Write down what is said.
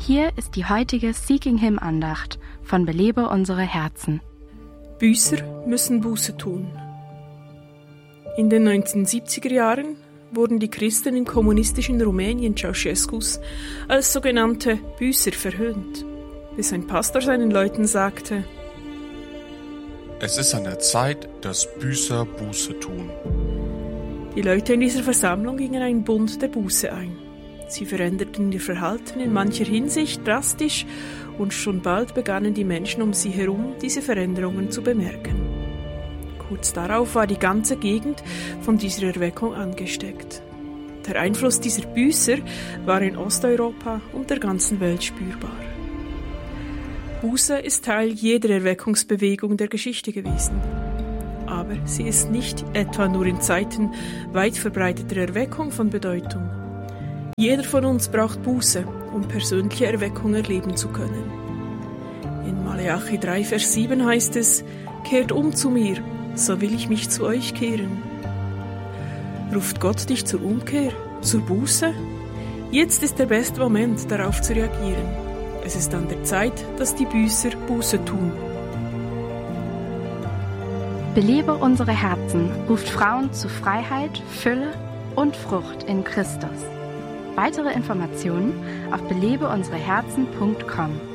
Hier ist die heutige Seeking Him Andacht von Belebe unsere Herzen. Büßer müssen Buße tun. In den 1970er Jahren wurden die Christen im kommunistischen Rumänien Ceausescus als sogenannte Büßer verhöhnt, bis ein Pastor seinen Leuten sagte: Es ist an der Zeit, dass Büßer Buße tun. Die Leute in dieser Versammlung gingen einen Bund der Buße ein. Sie veränderten ihr Verhalten in mancher Hinsicht drastisch und schon bald begannen die Menschen um sie herum, diese Veränderungen zu bemerken. Kurz darauf war die ganze Gegend von dieser Erweckung angesteckt. Der Einfluss dieser Büßer war in Osteuropa und der ganzen Welt spürbar. Buße ist Teil jeder Erweckungsbewegung der Geschichte gewesen. Aber sie ist nicht etwa nur in Zeiten weit verbreiteter Erweckung von Bedeutung. Jeder von uns braucht Buße, um persönliche Erweckung erleben zu können. In Maleachi 3, Vers 7 heißt es: Kehrt um zu mir, so will ich mich zu euch kehren. Ruft Gott dich zur Umkehr, zur Buße? Jetzt ist der beste Moment, darauf zu reagieren. Es ist an der Zeit, dass die Büßer Buße tun. Belebe unsere Herzen ruft Frauen zu Freiheit, Fülle und Frucht in Christus. Weitere Informationen auf belebeunsereherzen.com.